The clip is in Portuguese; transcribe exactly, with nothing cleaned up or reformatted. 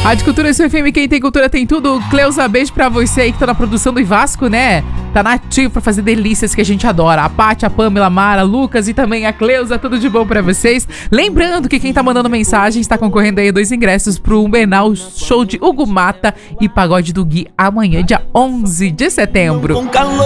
Rádio Cultura S F M, quem tem cultura tem tudo. Cleusa, beijo pra você aí que tá na produção do Ivasco, né? Tá nativo pra fazer delícias que a gente adora. A Paty, a Pamela, a Mara, Lucas e também a Cleusa, tudo de bom pra vocês. Lembrando que quem tá mandando mensagem está concorrendo aí a dois ingressos pro Umbenal, show de Hugo Mata e Pagode do Gui, amanhã, dia onze de setembro.